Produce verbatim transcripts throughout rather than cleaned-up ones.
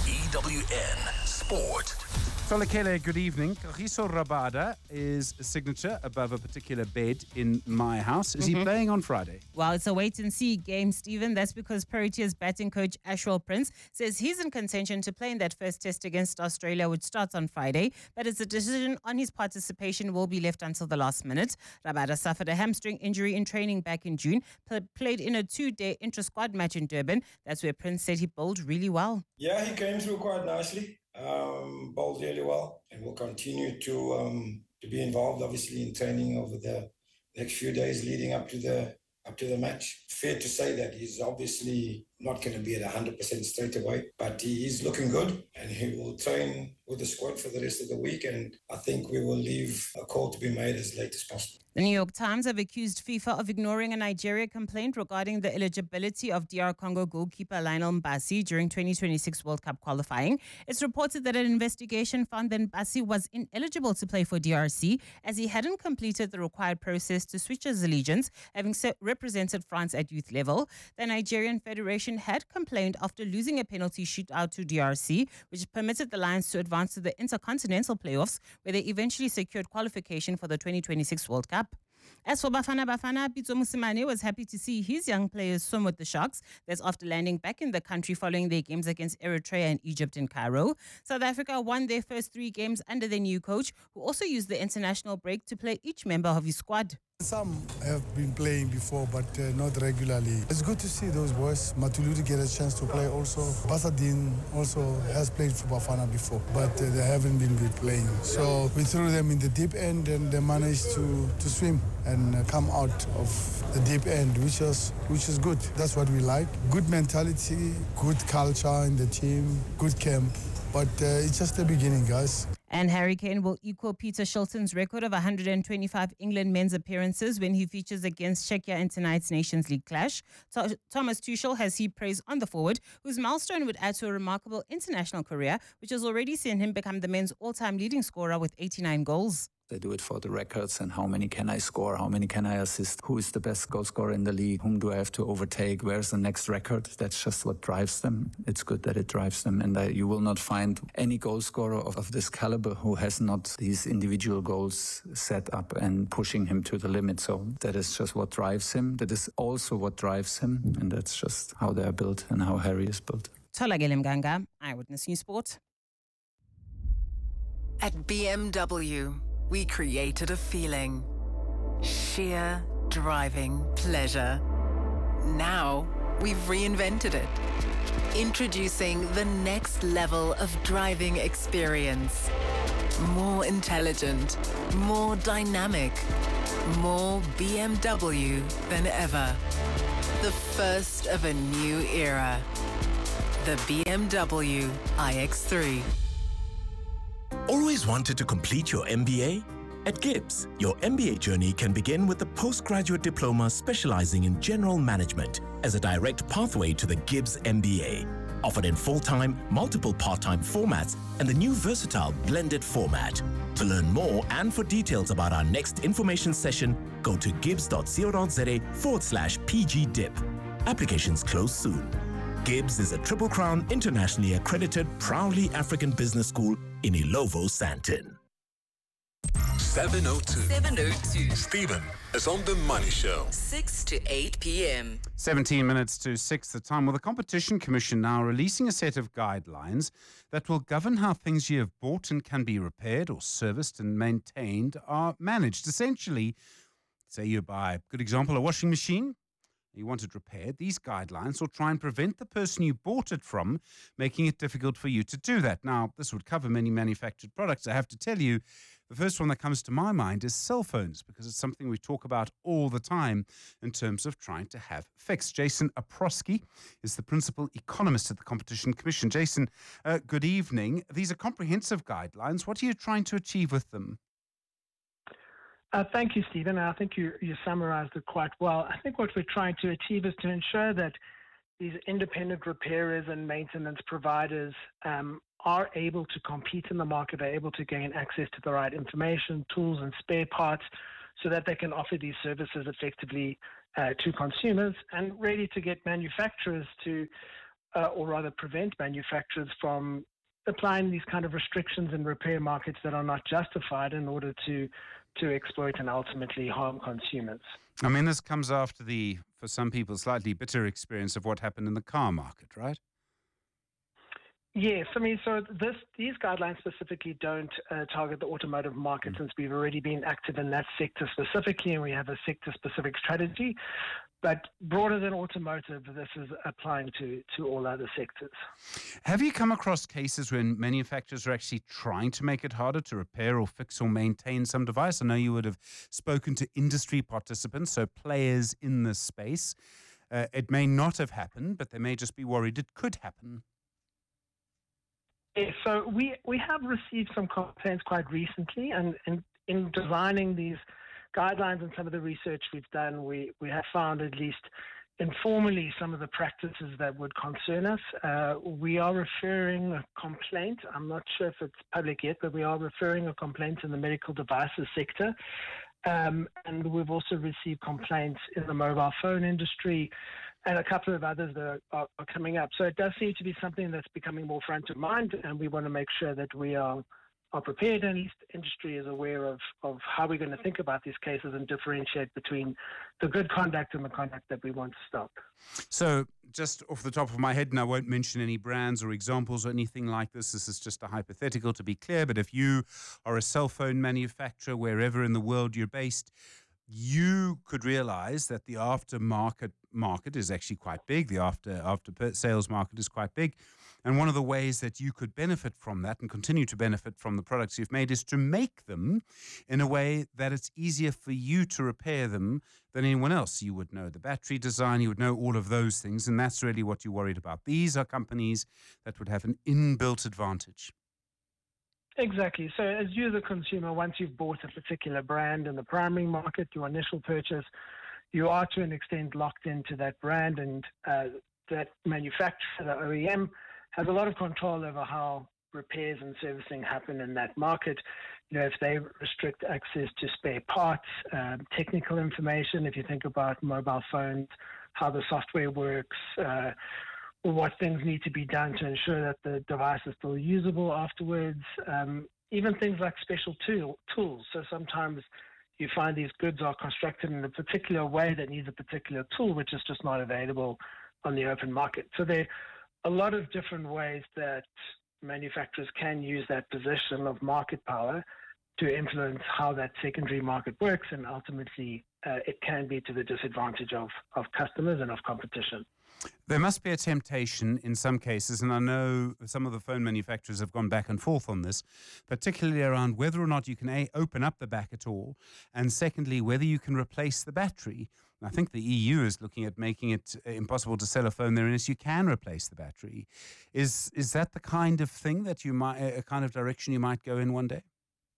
E W N Sport. Tolekele, good evening. Kagiso Rabada is a signature above a particular bed in my house. Is mm-hmm. he playing on Friday? Well, it's a wait-and-see game, Stephen. That's because Proteas batting coach Ashwell Prince says he's in contention to play in that first test against Australia, which starts on Friday. But it's a decision on his participation will be left until the last minute. Rabada suffered a hamstring injury in training back in June, pl- played in a two-day intra-squad match in Durban. That's where Prince said he bowled really well. Yeah, he came through quite nicely. Um, bowled really well, and will continue to um, to be involved, obviously, in training over the next few days leading up to the up to the match. Fair to say that he's obviously not going to be at one hundred percent straight away, but he is looking good, and he will train with the squad for the rest of the week, and I think we will leave a call to be made as late as possible. The New York Times have accused FIFA of ignoring a Nigeria complaint regarding the eligibility of D R Congo goalkeeper Lionel Mbasi during twenty twenty-six World Cup qualifying. It's reported that an investigation found that Mbasi was ineligible to play for D R C as he hadn't completed the required process to switch his allegiance, having represented France at youth level. The Nigerian Federation had complained after losing a penalty shootout to D R C, which permitted the Lions to advance to the Intercontinental Playoffs, where they eventually secured qualification for the twenty twenty-six World Cup. As for Bafana Bafana, Pitso Mosimane was happy to see his young players swim with the Sharks. That's after landing back in the country following their games against Eritrea and Egypt in Cairo. South Africa won their first three games under their new coach, who also used the international break to play each member of his squad. Some have been playing before, but uh, not regularly. It's good to see those boys. Matuludu get a chance to play also. Basadin also has played for Bafana before, but uh, they haven't been playing. So we threw them in the deep end, and they managed to, to swim and uh, come out of the deep end, which is, which is good. That's what we like. Good mentality, good culture in the team, good camp. But uh, it's just the beginning, guys. And Harry Kane will equal Peter Shilton's record of one hundred twenty-five England men's appearances when he features against Czechia in tonight's Nations League clash. Th- Thomas Tuchel has heaped praise on the forward, whose milestone would add to a remarkable international career, which has already seen him become the men's all-time leading scorer with eighty-nine goals. They do it for the records and how many can I score, how many can I assist, who is the best goal scorer in the league, whom do I have to overtake, where's the next record. That's just what drives them. It's good that it drives them, and I, you will not find any goal scorer of, of this caliber who has not these individual goals set up and pushing him to the limit. So that is just what drives him. That is also what drives him, and that's just how they are built and how Harry is built. Tolekele Mganga, Eyewitness News Sport. At B M W, we created a feeling. Sheer driving pleasure. Now, we've reinvented it. Introducing the next level of driving experience. More intelligent, more dynamic, more B M W than ever. The first of a new era. The B M W i X three. Always wanted to complete your M B A? At Gibbs, your M B A journey can begin with a postgraduate diploma specializing in general management as a direct pathway to the Gibbs M B A. Offered in full-time, multiple part-time formats, and the new versatile blended format. To learn more and for details about our next information session, go to gibbs.co.za forward slash pgdip. Applications close soon. Gibbs is a Triple Crown internationally accredited, proudly African business school in Ilovo, Sandton. seven oh two. seven oh two. Stephen is on The Money Show. six to eight p.m. seventeen minutes to six the time. Well, the Competition Commission now releasing a set of guidelines that will govern how things you have bought and can be repaired or serviced and maintained are managed. Essentially, say you buy, good example, a washing machine. You want it repaired, these guidelines will try and prevent the person you bought it from making it difficult for you to do that. Now, this would cover many manufactured products. I have to tell you, the first one that comes to my mind is cell phones, because it's something we talk about all the time in terms of trying to have fixed. Jason Oprosky is the principal economist at the Competition Commission. Jason, uh, good evening. These are comprehensive guidelines. What are you trying to achieve with them? Uh, thank you, Stephen. I think you, you summarized it quite well. I think what we're trying to achieve is to ensure that these independent repairers and maintenance providers um, are able to compete in the market, are able to gain access to the right information, tools and spare parts so that they can offer these services effectively uh, to consumers, and really to get manufacturers to uh, or rather prevent manufacturers from applying these kind of restrictions in repair markets that are not justified in order to to exploit and ultimately harm consumers. I mean, this comes after the, for some people, slightly bitter experience of what happened in the car market, right? Yes, I mean, so this these guidelines specifically don't uh, target the automotive market, since we've already been active in that sector specifically, and we have a sector-specific strategy. But broader than automotive, this is applying to, to all other sectors. Have you come across cases when manufacturers are actually trying to make it harder to repair or fix or maintain some device? I know you would have spoken to industry participants, so players in this space. Uh, it may not have happened, but they may just be worried it could happen. Yeah, so we, we have received some complaints quite recently, and in, in designing these guidelines and some of the research we've done, we, we have found, at least informally, some of the practices that would concern us. Uh, we are referring a complaint. I'm not sure if it's public yet, but we are referring a complaint in the medical devices sector. Um, and we've also received complaints in the mobile phone industry and a couple of others that are, are, are coming up. So it does seem to be something that's becoming more front of mind, and we want to make sure that we are are prepared, and at least industry is aware of, of how we're going to think about these cases and differentiate between the good conduct and the conduct that we want to stop. So just off the top of my head, and I won't mention any brands or examples or anything like this, this is just a hypothetical to be clear, but if you are a cell phone manufacturer wherever in the world you're based, you could realize that the aftermarket market is actually quite big. The after after sales market is quite big. And one of the ways that you could benefit from that and continue to benefit from the products you've made is to make them in a way that it's easier for you to repair them than anyone else. You would know the battery design, you would know all of those things, and that's really what you're worried about. These are companies that would have an inbuilt advantage. Exactly. So as you as a consumer, once you've bought a particular brand in the primary market, your initial purchase, you are to an extent locked into that brand, and uh, that manufacturer, the O E M, has a lot of control over how repairs and servicing happen in that market. You know, if they restrict access to spare parts, um, technical information, if you think about mobile phones, how the software works, uh, what things need to be done to ensure that the device is still usable afterwards, um, even things like special tool, tools. So sometimes you find these goods are constructed in a particular way that needs a particular tool, which is just not available on the open market. So there a lot of different ways that manufacturers can use that position of market power to influence how that secondary market works, and ultimately uh, it can be to the disadvantage of, of customers and of competition. There must be a temptation in some cases, and I know some of the phone manufacturers have gone back and forth on this, particularly around whether or not you can A, open up the back at all, and secondly, whether you can replace the battery. I think the E U is looking at making it impossible to sell a phone there unless you can replace the battery. Is is that the kind of thing that you might, a kind of direction you might go in one day?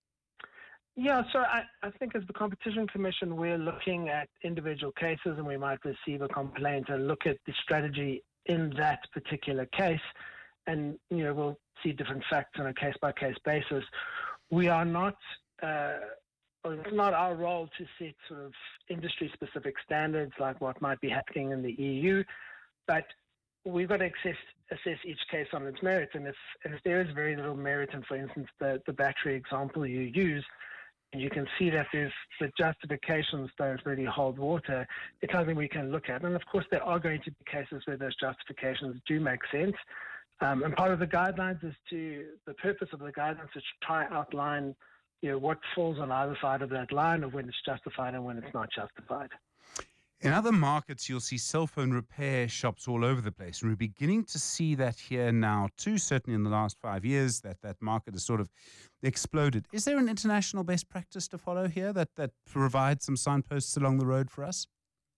Yeah, so I, I think as the Competition Commission, we're looking at individual cases, and we might receive a complaint and look at the strategy in that particular case, and you know we'll see different facts on a case-by-case basis. We are not. Uh, It's not our role to set sort of industry-specific standards like what might be happening in the E U, but we've got to assess, assess each case on its merits. And if, and if there is very little merit in, for instance, the, the battery example you use, and you can see that there's, the justifications don't really hold water, it's something we can look at. And of course, there are going to be cases where those justifications do make sense. Um, and part of the guidelines is to, the purpose of the guidelines is to try and outline you know, what falls on either side of that line of when it's justified and when it's not justified. In other markets, you'll see cell phone repair shops all over the place. And we're beginning to see that here now too, certainly in the last five years, that that market has sort of exploded. Is there an international best practice to follow here that, that provides some signposts along the road for us?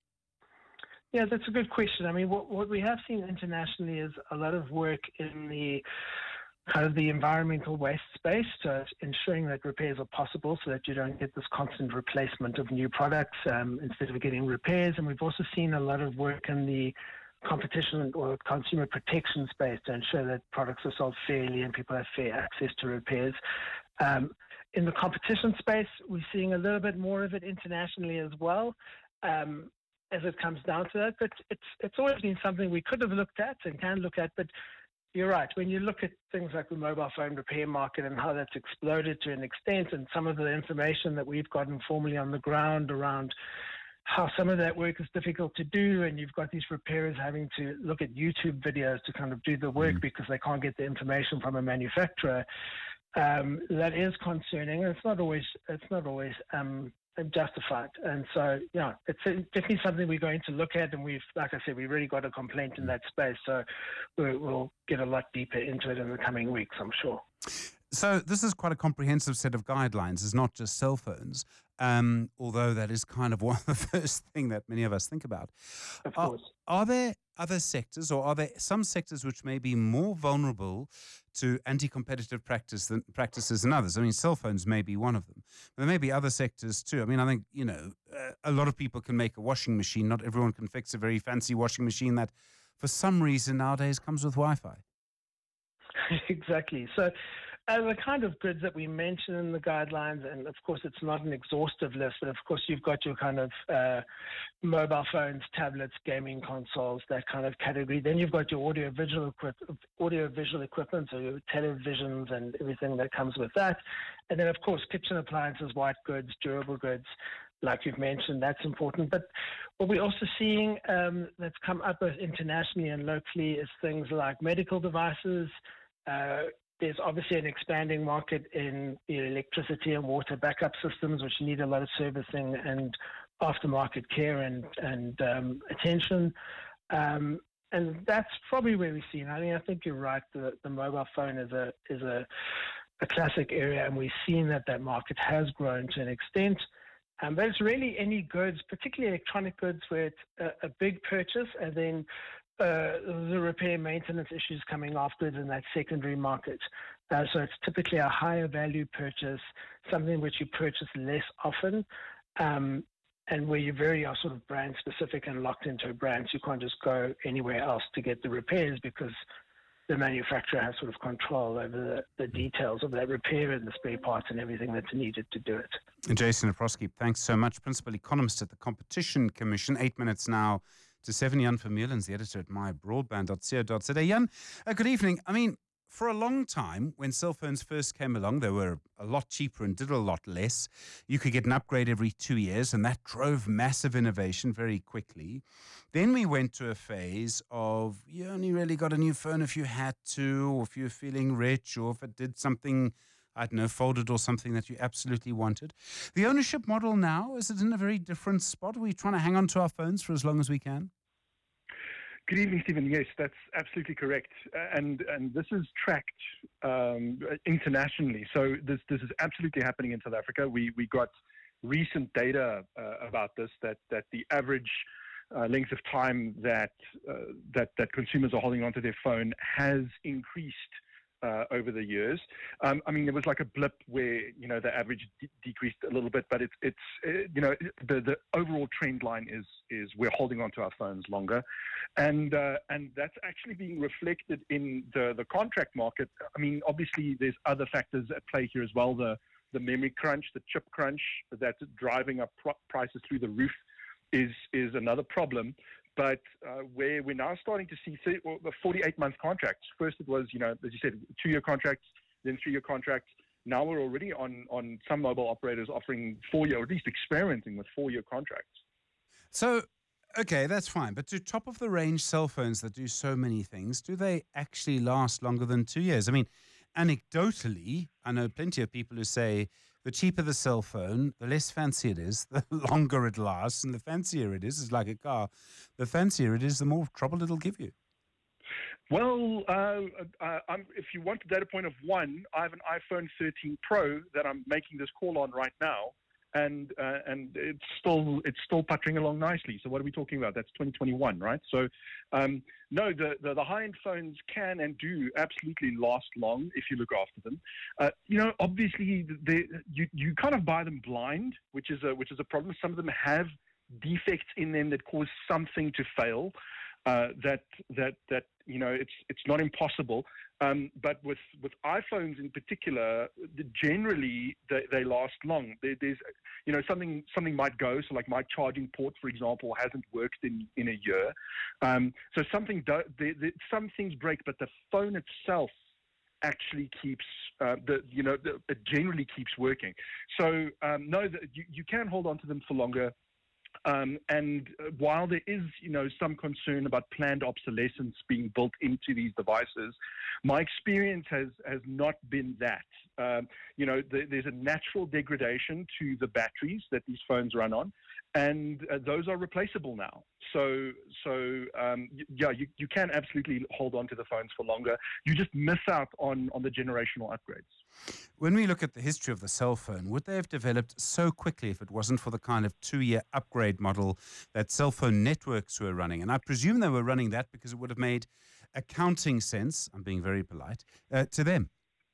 Yeah, that's a good question. I mean, what, what we have seen internationally is a lot of work in the kind of the environmental waste space, so ensuring that repairs are possible so that you don't get this constant replacement of new products um, instead of getting repairs. And we've also seen a lot of work in the competition or consumer protection space to ensure that products are sold fairly and people have fair access to repairs. Um, in the competition space, we're seeing a little bit more of it internationally as well. Um, as it comes down to that. But it's it's always been something we could have looked at and can look at. But you're right. When you look at things like the mobile phone repair market and how that's exploded to an extent, and some of the information that we've got informally on the ground around how some of that work is difficult to do, and you've got these repairers having to look at YouTube videos to kind of do the work mm. because they can't get the information from a manufacturer. Um, that is concerning. It's not always. It's not always um, justified. And so, yeah, it's definitely something we're going to look at. And we've, like I said, we've already got a complaint in that space. So we'll, we'll get a lot deeper into it in the coming weeks, I'm sure. So this is quite a comprehensive set of guidelines. It's not just cell phones, um, although that is kind of one of the first thing that many of us think about. Of course. Are, are there other sectors, or are there some sectors which may be more vulnerable to anti-competitive practice than, practices than others? I mean, cell phones may be one of them. But there may be other sectors too. I mean, I think, you know, uh, a lot of people can make a washing machine. Not everyone can fix a very fancy washing machine that for some reason nowadays comes with Wi-Fi. Exactly. So uh, the kind of goods that we mention in the guidelines, and of course it's not an exhaustive list, but of course you've got your kind of uh, mobile phones, tablets, gaming consoles, that kind of category. Then you've got your audio visual equip- audio visual equipment, so your televisions and everything that comes with that. And then of course kitchen appliances, white goods, durable goods, like you've mentioned, that's important. But what we're also seeing um, that's come up both internationally and locally is things like medical devices. Uh, there's obviously an expanding market in you know, electricity and water backup systems, which need a lot of servicing and aftermarket care and, and um, attention. Um, and that's probably where we've seen. I mean, I think you're right. The, the mobile phone is a is a, a classic area, and we've seen that that market has grown to an extent. Um, but it's really any goods, particularly electronic goods, where it's a, a big purchase and then uh, the repair maintenance issues coming afterwards in that secondary market. Uh, so it's typically a higher value purchase, something which you purchase less often, um, and where you very are sort of brand specific and locked into a brand. So you can't just go anywhere else to get the repairs because the manufacturer has sort of control over the, the details of that repair and the spare parts and everything that's needed to do it. And Jason Naproski, thanks so much. Principal Economist at the Competition Commission. Eight minutes now to seven. Jan Vermeulen's the editor at my broadband dot co dot za. Jan, uh, good evening. I mean, for a long time, when cell phones first came along, they were a lot cheaper and did a lot less. You could get an upgrade every two years, and that drove massive innovation very quickly. Then we went to a phase of you only really got a new phone if you had to, or if you were feeling rich, or if it did something, I don't know, folded or something that you absolutely wanted. The ownership model now, is it in a very different spot? Are we trying to hang on to our phones for as long as we can? Good evening, Stephen. Yes, that's absolutely correct. And and this is tracked um, internationally. So this this is absolutely happening in South Africa. We we got recent data uh, about this, that, that the average uh, length of time that, uh, that, that consumers are holding onto their phone has increased Uh, over the years. Um, I mean, there was like a blip where, you know, the average de- decreased a little bit, but it's, it's uh, you know, the, the overall trend line is is we're holding onto our phones longer. And uh, and that's actually being reflected in the, the contract market. I mean, obviously, there's other factors at play here as well. The, the memory crunch, the chip crunch that's driving up pr- prices through the roof is, is another problem. But uh, where we're now starting to see the forty-eight month contracts. First it was, you know, as you said, two-year contracts, then three-year contracts. Now we're already on, on some mobile operators offering four-year, or at least experimenting with four-year contracts. So, okay, that's fine. But do top-of-the-range cell phones that do so many things, do they actually last longer than two years? I mean, anecdotally, I know plenty of people who say the cheaper the cell phone, the less fancy it is, the longer it lasts, and the fancier it is, it's like a car, the fancier it is, the more trouble it'll give you. Well, uh, uh, I'm, if you want the data point of one, I have an iPhone thirteen Pro that I'm making this call on right now, and uh, and it's still it's still puttering along nicely. So what are we talking about? That's twenty twenty-one, right? So um, no, the, the, the high-end phones can and do absolutely last long if you look after them. Uh, you know, obviously, they, you you kind of buy them blind, which is a which is a problem. Some of them have defects in them that cause something to fail. uh, that that that you know it's it's not impossible. Um, but with, with iPhones in particular, generally they, they last long. There, there's, you know, something something might go. So like my charging port, for example, hasn't worked in, in a year. Um, so something do, the, the, some things break, but the phone itself actually keeps uh, the you know the, it generally keeps working. So um, no, the, you you can hold on to them for longer. Um, and while there is, you know, some concern about planned obsolescence being built into these devices, my experience has has not been that. Um, you know, the, there's a natural degradation to the batteries that these phones run on, and uh, those are replaceable now. So, so um, y- yeah, you, you can absolutely hold on to the phones for longer. You just miss out on, on the generational upgrades. When we look at the history of the cell phone, would they have developed so quickly if it wasn't for the kind of two-year upgrade model that cell phone networks were running? And I presume they were running that because it would have made accounting sense, I'm being very polite, uh, to them.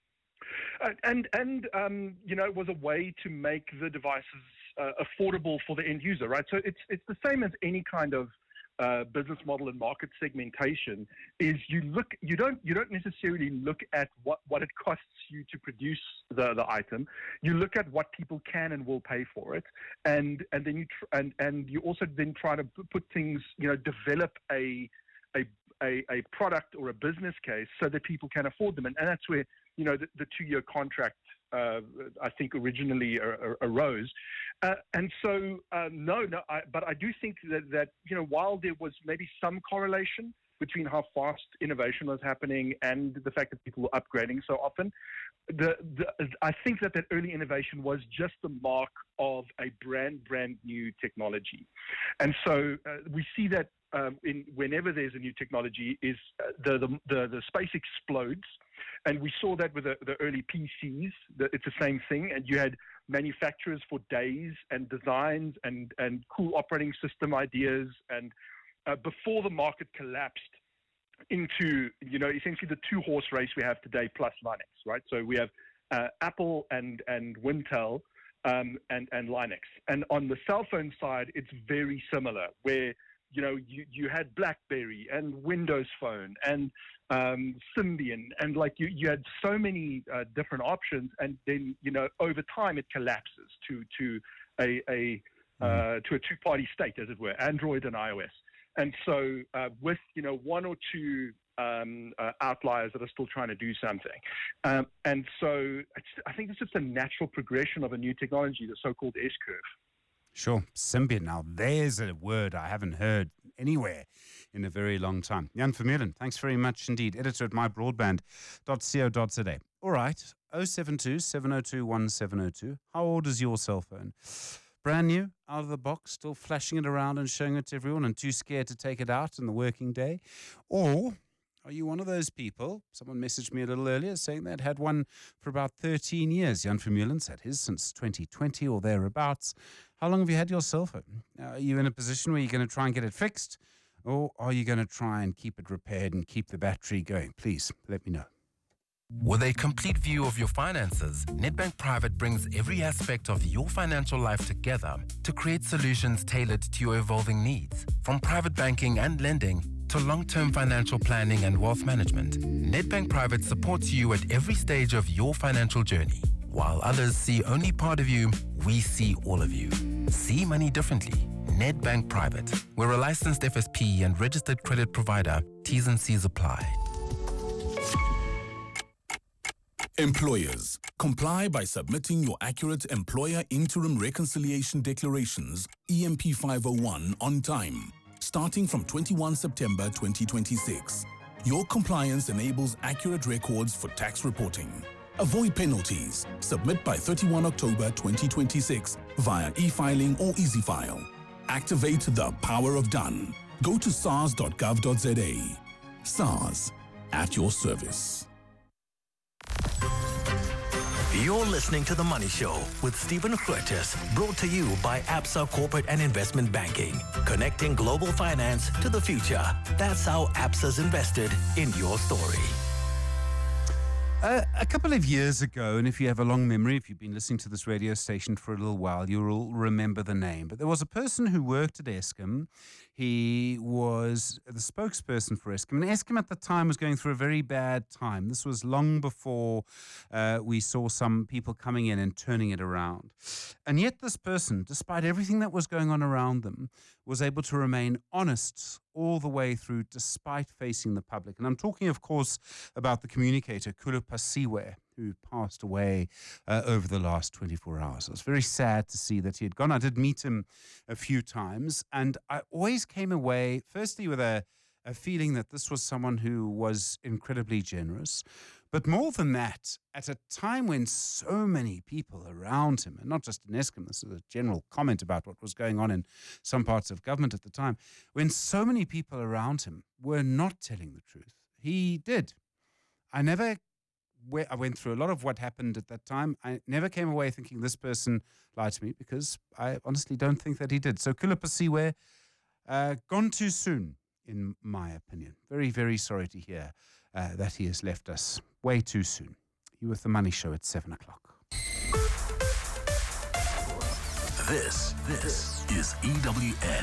Uh, and, and um, you know, it was a way to make the devices uh, affordable for the end user, right? So it's it's the same as any kind of uh, business model and market segmentation. Is you look, you don't you don't necessarily look at what, what it costs you to produce the, the item. You look at what people can and will pay for it, and and then you tr- and and you also then try to put things, you know, develop a a a, a product or a business case so that people can afford them, and, and that's where, you know, the, the two-year contract, uh, I think, originally ar- ar- arose. Uh, and so, uh, no, no, I, but I do think that, that, you know, while there was maybe some correlation between how fast innovation was happening and the fact that people were upgrading so often, the, the I think that that early innovation was just the mark of a brand, brand new technology. And so uh, we see that um, in whenever there's a new technology, is uh, the, the, the, the space explodes. And we saw that with the, the early P Cs. The, it's the same thing. And you had manufacturers for days and designs and, and cool operating system ideas. And uh, before the market collapsed into, you know, essentially the two-horse race we have today plus Linux, right? So we have uh, Apple and, and Wintel um, and, and Linux. And on the cell phone side, it's very similar, where, you know, you, you had BlackBerry and Windows Phone and um, Symbian, and like you, you had so many uh, different options, and then, you know, over time it collapses to to a, a uh, to a two-party state, as it were, Android and iOS. And so uh, with, you know, one or two um, uh, outliers that are still trying to do something. Um, and so it's, I think it's just a natural progression of a new technology, the so-called S-curve. Sure. Symbian. Now, there's a word I haven't heard anywhere in a very long time. Jan Vermeulen, thanks very much indeed. Editor at my broadband dot co dot za. All right. oh seven two, seven oh two, one seven oh two. How old is your cell phone? Brand new, out of the box, still flashing it around and showing it to everyone and too scared to take it out in the working day? Or are you one of those people? Someone messaged me a little earlier saying they'd had one for about thirteen years. Jan Vermeulen's had his since twenty twenty or thereabouts. How long have you had your cell phone? Are you in a position where you're going to try and get it fixed? Or are you going to try and keep it repaired and keep the battery going? Please, let me know. With a complete view of your finances, Nedbank Private brings every aspect of your financial life together to create solutions tailored to your evolving needs. From private banking and lending to long-term financial planning and wealth management, Nedbank Private supports you at every stage of your financial journey. While others see only part of you, we see all of you. See money differently. Nedbank Private. We're a licensed F S P and registered credit provider. T's and C's apply. Employers, comply by submitting your accurate Employer Interim Reconciliation Declarations, E M P five oh one, on time, starting from twenty-first September twenty twenty-six. Your compliance enables accurate records for tax reporting. Avoid penalties. Submit by thirty-first October twenty twenty-six via e-filing or EasyFile. Activate the power of done. Go to sars dot gov dot za. SARS, at your service. You're listening to The Money Show with Stephen Curtis, brought to you by Absa Corporate and Investment Banking, connecting global finance to the future. That's how Absa's invested in your story. Uh, a couple of years ago, and if you have a long memory, if you've been listening to this radio station for a little while, you'll remember the name. But there was a person who worked at Eskom. He was the spokesperson for Eskom. And Eskom at the time was going through a very bad time. This was long before uh, we saw some people coming in and turning it around. And yet this person, despite everything that was going on around them, was able to remain honest all the way through, despite facing the public. And I'm talking, of course, about the communicator, Khulu Phasiwe, who passed away uh, over the last twenty-four hours. I was very sad to see that he had gone. I did meet him a few times, and I always came away, firstly, with a, a feeling that this was someone who was incredibly generous. But more than that, at a time when so many people around him, and not just in Eskom, this is a general comment about what was going on in some parts of government at the time, when so many people around him were not telling the truth, he did. I never, I went through a lot of what happened at that time. I never came away thinking this person lied to me, because I honestly don't think that he did. So Khulu Phasiwe, uh, gone too soon, in my opinion. Very, very sorry to hear uh, that he has left us way too soon. You with the Money Show at seven o'clock. This, this is E W N.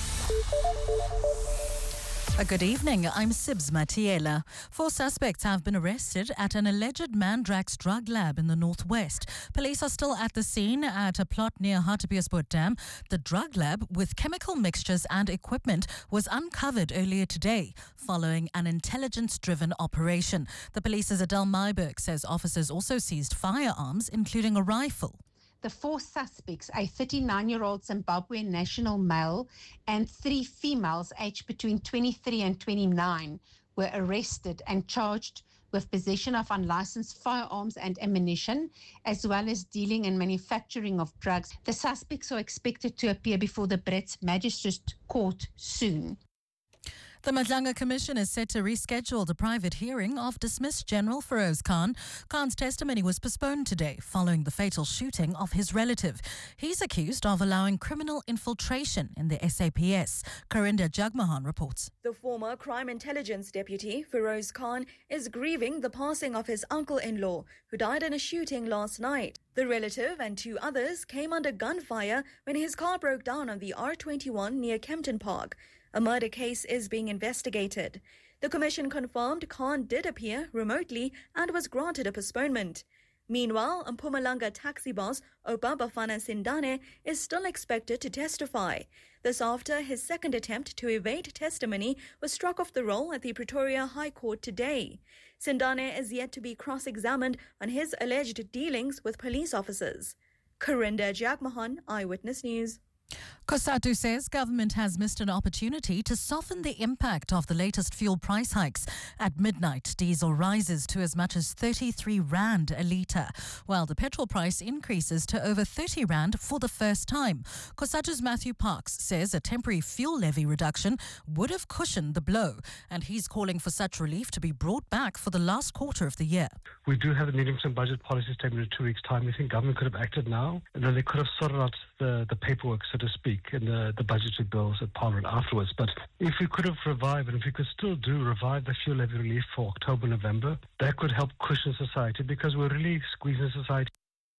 A good evening, I'm Sibs Matiela. Four suspects have been arrested at an alleged Mandrax drug lab in the northwest. Police are still at the scene at a plot near Hartbeespoort Dam. The drug lab, with chemical mixtures and equipment, was uncovered earlier today following an intelligence-driven operation. The police's Adele Myberg says officers also seized firearms, including a rifle. The four suspects, a thirty-nine-year-old Zimbabwean national male and three females aged between twenty-three and twenty-nine, were arrested and charged with possession of unlicensed firearms and ammunition, as well as dealing and manufacturing of drugs. The suspects are expected to appear before the Brits Magistrates Court soon. The Madlanga Commission is set to reschedule the private hearing of dismissed General Feroz Khan. Khan's testimony was postponed today following the fatal shooting of his relative. He's accused of allowing criminal infiltration in the S A P S. Karinda Jagmohan reports. The former Crime Intelligence Deputy, Feroz Khan, is grieving the passing of his uncle-in-law, who died in a shooting last night. The relative and two others came under gunfire when his car broke down on the R twenty-one near Kempton Park. A murder case is being investigated. The commission confirmed Khan did appear remotely and was granted a postponement. Meanwhile, Mpumalanga taxi boss Opa Bafana Sindane is still expected to testify. This after his second attempt to evade testimony was struck off the roll at the Pretoria High Court today. Sindane is yet to be cross-examined on his alleged dealings with police officers. Karinda Jagmohan, Eyewitness News. COSATU says government has missed an opportunity to soften the impact of the latest fuel price hikes. At midnight, diesel rises to as much as thirty-three rand a litre, while the petrol price increases to over thirty rand for the first time. COSATU's Matthew Parks says a temporary fuel levy reduction would have cushioned the blow, and he's calling for such relief to be brought back for the last quarter of the year. We do have a medium-term budget policy statement in two weeks' time. We think government could have acted now, and then they could have sorted out the, the paperwork, so to speak, in the, the budgetary bills at Parliament afterwards. But if we could have revived, and if we could still do revive the fuel levy relief for October, November, that could help cushion society, because we're really squeezing society.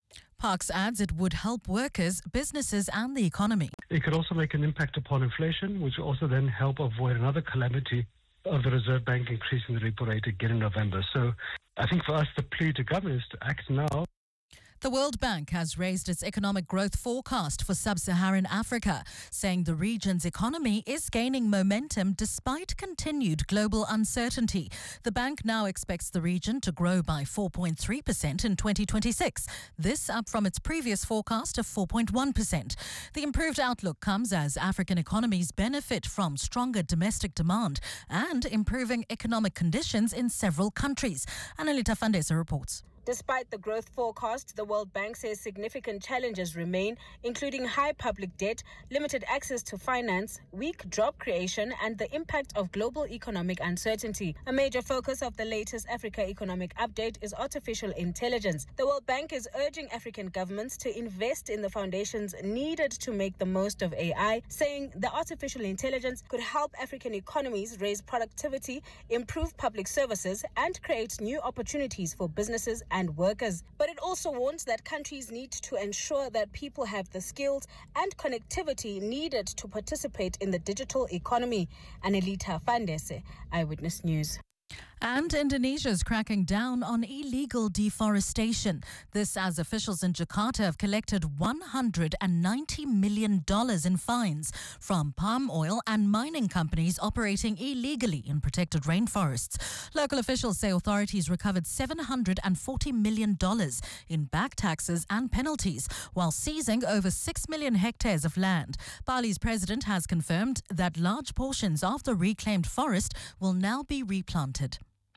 Parks adds it would help workers, businesses and the economy. It could also make an impact upon inflation, which will also then help avoid another calamity of the Reserve Bank increasing the repo rate again in November. So I think for us, the plea to government is to act now. The World Bank has raised its economic growth forecast for sub-Saharan Africa, saying the region's economy is gaining momentum despite continued global uncertainty. The bank now expects the region to grow by four point three percent in twenty twenty-six, this up from its previous forecast of four point one percent. The improved outlook comes as African economies benefit from stronger domestic demand and improving economic conditions in several countries. Annalita Fandesa reports. Despite the growth forecast, the World Bank says significant challenges remain, including high public debt, limited access to finance, weak job creation, and the impact of global economic uncertainty. A major focus of the latest Africa Economic Update is artificial intelligence. The World Bank is urging African governments to invest in the foundations needed to make the most of A I, saying the artificial intelligence could help African economies raise productivity, improve public services, and create new opportunities for businesses and workers. But it also warns that countries need to ensure that people have the skills and connectivity needed to participate in the digital economy. Anelita Fandese, Eyewitness News. And Indonesia is cracking down on illegal deforestation. This as officials in Jakarta have collected one hundred ninety million dollars in fines from palm oil and mining companies operating illegally in protected rainforests. Local officials say authorities recovered seven hundred forty million dollars in back taxes and penalties, while seizing over six million hectares of land. Bali's president has confirmed that large portions of the reclaimed forest will now be replanted.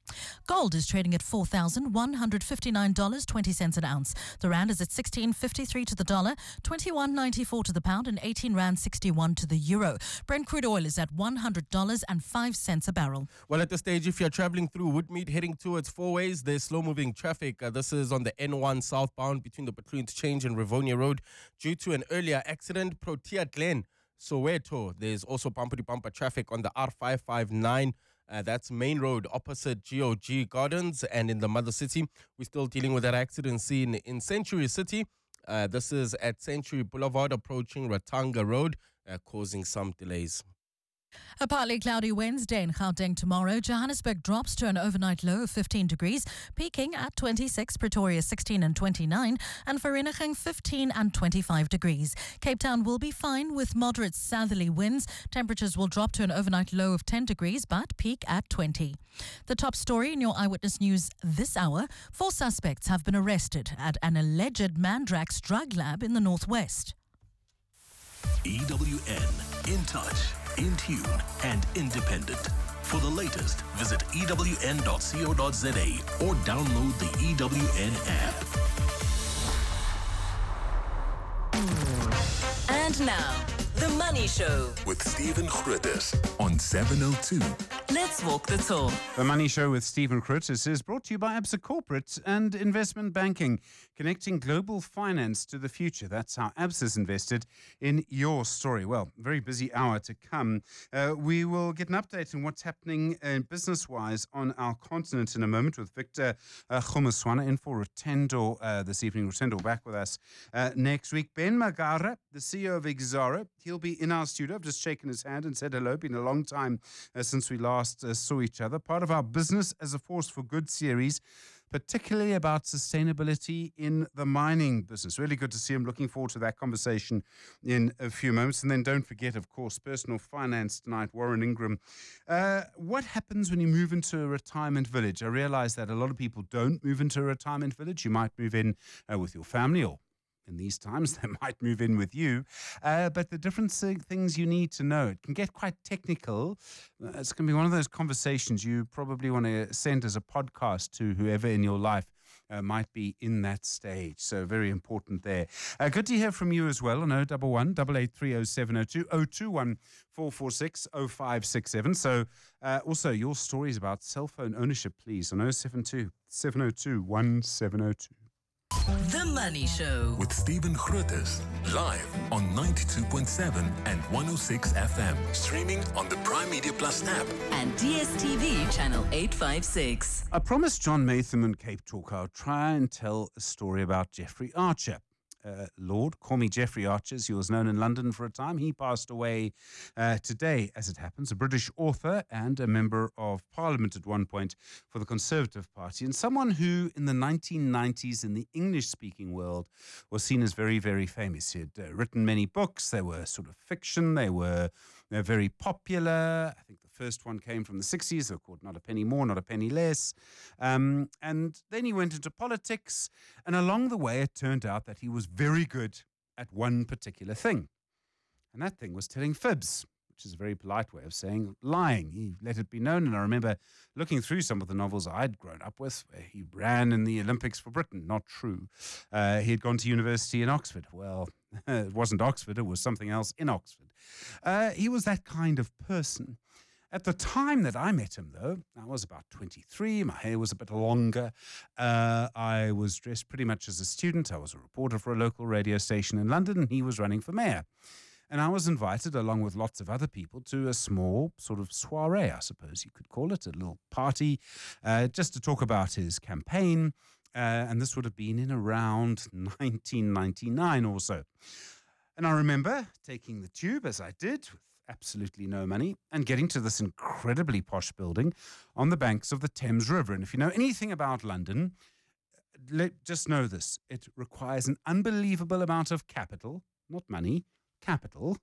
Gold is trading at four thousand one hundred fifty-nine dollars and twenty cents an ounce. The rand is at sixteen fifty-three to the dollar, twenty-one ninety-four to the pound, and eighteen rand sixty-one to the euro. Brent crude oil is at one hundred dollars and five cents a barrel. Well, at this stage, if you're traveling through Woodmead heading towards Four Ways, there's slow-moving traffic. Uh, this is on the N one southbound between the Between Exchange and Rivonia Road due to an earlier accident. Protea Glen, Soweto. There's also bumper-to-bumper traffic on the R five five nine. Uh, that's Main Road opposite G O G Gardens. And in the Mother City, we're still dealing with that accident scene in Century City. Uh, this is at Century Boulevard approaching Ratanga Road, uh, causing some delays. A partly cloudy Wednesday in Gauteng tomorrow. Johannesburg drops to an overnight low of fifteen degrees, peaking at twenty-six, Pretoria sixteen and twenty-nine, and Vereeniging fifteen and twenty-five degrees. Cape Town will be fine with moderate southerly winds. Temperatures will drop to an overnight low of ten degrees, but peak at twenty. The top story in your Eyewitness News this hour: four suspects have been arrested at an alleged Mandrax drug lab in the northwest. E W N, in touch, in tune, and independent. For the latest, visit E W N dot co dot za or download the E W N app. And now, The Money Show with Stephen Grootes on seven oh two. Let's walk the talk. The Money Show with Stephen Grootes is brought to you by Absa Corporate and Investment Banking, connecting global finance to the future. That's how Absa's invested in your story. Well, very busy hour to come. Uh, we will get an update on what's happening uh, business-wise on our continent in a moment with Victor uh, Khomaswana in for Rotendo uh, this evening. Rotendo back with us uh, next week. Ben Magara, the C E O of Exxaro, he'll be in our studio. I've just shaken his hand and said hello. Been a long time uh, since we last Uh, saw each other. Part of our Business as a Force for Good series, particularly about sustainability in the mining business. Really good to see him. Looking forward to that conversation in a few moments. And then don't forget, of course, personal finance tonight, Warren Ingram. Uh, what happens when you move into a retirement village? I realize that a lot of people don't move into a retirement village. You might move in uh, with your family, or in these times, they might move in with you. Uh, but the different things you need to know. It can get quite technical. Uh, it's going to be one of those conversations you probably want to send as a podcast to whoever in your life uh, might be in that stage. So very important there. Uh, good to hear from you as well on oh one one, eight eight three oh seven oh two, oh two one, four four six, oh five six seven. So uh, also your stories about cell phone ownership, please, on oh seven two, seven oh two, one seven oh two. The Money Show with Stephen Grootes, live on ninety-two point seven and one oh six F M, streaming on the Prime Media Plus app and D S T V channel eight fifty-six. I promised John Matham and Cape Talk I'll try and tell a story about Jeffrey Archer. Uh, Lord, call me Jeffrey Archer, as he was known in London for a time. He passed away uh, today, as it happens, a British author and a member of Parliament at one point for the Conservative Party, and someone who in the nineteen nineties in the English-speaking world was seen as very, very famous. He had uh, written many books. They were sort of fiction. They were they're very popular. I think the first one came from the sixties. They were called Not a Penny More, Not a Penny Less. Um, and then he went into politics, and along the way it turned out that he was very good at one particular thing. And that thing was telling fibs, which which is a very polite way of saying lying. He let it be known, and I remember looking through some of the novels I'd grown up with, where he ran in the Olympics for Britain. Not true. Uh, he had gone to university in Oxford. Well, it wasn't Oxford, it was something else in Oxford. Uh, he was that kind of person. At the time that I met him, though, I was about twenty-three, my hair was a bit longer, uh, I was dressed pretty much as a student, I was a reporter for a local radio station in London, and he was running for mayor. And I was invited, along with lots of other people, to a small sort of soiree, I suppose you could call it, a little party, uh, just to talk about his campaign, uh, and this would have been in around nineteen ninety-nine or so. And I remember taking the tube, as I did, with absolutely no money, and getting to this incredibly posh building on the banks of the Thames River. And if you know anything about London, let, just know this. It requires an unbelievable amount of capital, not money, capital,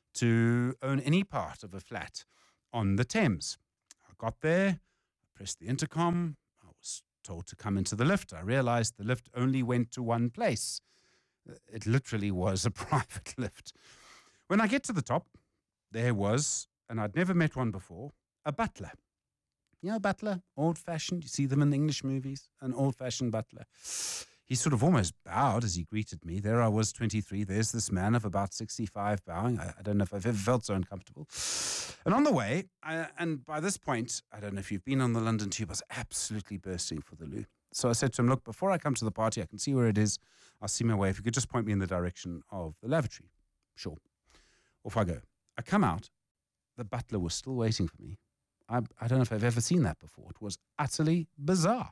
to own any part of a flat on the Thames. I got there, I pressed the intercom, I was told to come into the lift. I realized the lift only went to one place. It literally was a private lift. When I get to the top, there was, and I'd never met one before, a butler. You know, a butler, old-fashioned. You see them in the English movies, an old-fashioned butler. He sort of almost bowed as he greeted me. There I was, twenty-three. There's this man of about sixty-five bowing. I, I don't know if I've ever felt so uncomfortable. And on the way, I, and by this point, I don't know if you've been on the London Tube, I was absolutely bursting for the loo. So I said to him, look, before I come to the party, I can see where it is. I'll see my way. If you could just point me in the direction of the lavatory. Sure. Off I go. I come out, the butler was still waiting for me. I, I don't know if I've ever seen that before. It was utterly bizarre.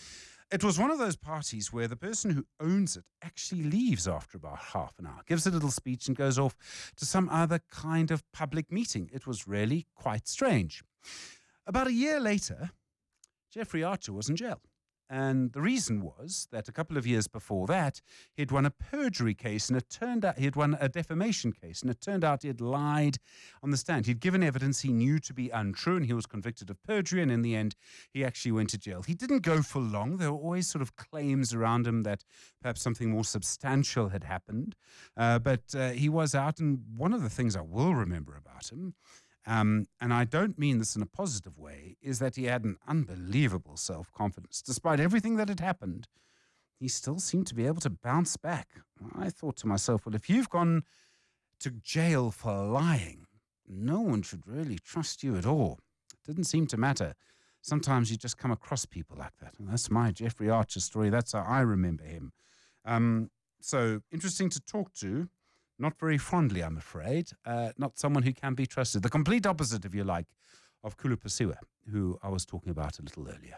It was one of those parties where the person who owns it actually leaves after about half an hour, gives a little speech and goes off to some other kind of public meeting. It was really quite strange. About a year later, Jeffrey Archer was in jail. And the reason was that a couple of years before that, he'd won a perjury case, and it turned out he'd won a defamation case, and it turned out he had lied on the stand. He'd given evidence he knew to be untrue, and he was convicted of perjury, and in the end, he actually went to jail. He didn't go for long. There were always sort of claims around him that perhaps something more substantial had happened, uh, but uh, he was out, and one of the things I will remember about him, Um, and I don't mean this in a positive way, is that he had an unbelievable self-confidence. Despite everything that had happened, he still seemed to be able to bounce back. I thought to myself, well, if you've gone to jail for lying, no one should really trust you at all. It didn't seem to matter. Sometimes you just come across people like that. And that's my Jeffrey Archer story. That's how I remember him. Um, so interesting to talk to. Not very fondly, I'm afraid. Uh, not someone who can be trusted. The complete opposite, if you like, of Khulu Pasiwe, who I was talking about a little earlier.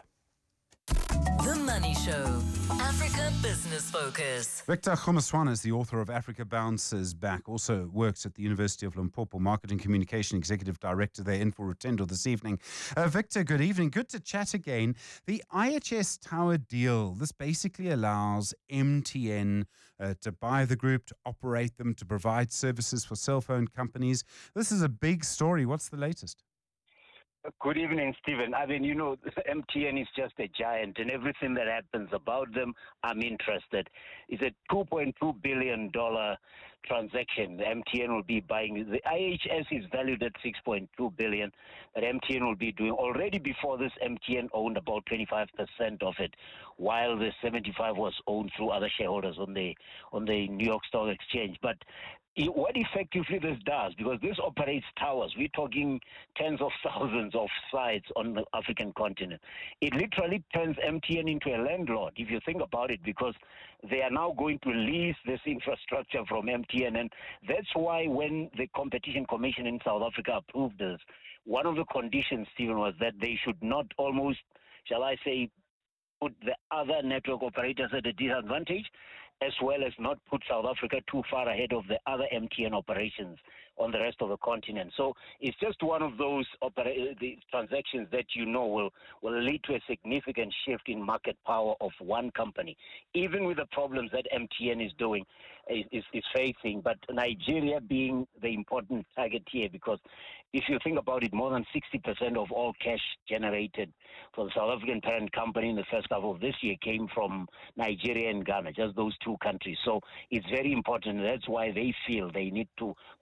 The Money Show, Africa Business Focus. Victor Khomaswana is the author of Africa Bounces Back. Also works at the University of Limpopo, Marketing Communication Executive Director there, in for Rutendo this evening. Uh, Victor, good evening. Good to chat again. The I H S Tower deal, this basically allows M T N uh, to buy the group, to operate them, to provide services for cell phone companies. This is a big story. What's the latest? Good evening, Stephen. I mean, you know, M T N is just a giant, and everything that happens about them, I'm interested. It's a two point two billion dollars transaction. The M T N will be buying. The I H S is valued at six point two billion dollars that M T N will be doing. Already before this, M T N owned about twenty-five percent of it, while the seventy-five was owned through other shareholders on the on the New York Stock Exchange. But what effectively this does, because this operates towers, we're talking tens of thousands of sites on the African continent. It literally turns M T N into a landlord, if you think about it, because they are now going to lease this infrastructure from M T N. And that's why when the Competition Commission in South Africa approved this, one of the conditions, Stephen, was that they should not almost, shall I say, put the other network operators at a disadvantage, as well as not put South Africa too far ahead of the other M T N operations on the rest of the continent. So it's just one of those opera- the transactions that you know will, will lead to a significant shift in market power of one company, even with the problems that M T N is doing, is, is, is facing. But Nigeria being the important target here, because if you think about it, more than sixty percent of all cash generated for the South African parent company in the first half of this year came from Nigeria and Ghana, just those two countries. So it's very important. That's why they feel they need to position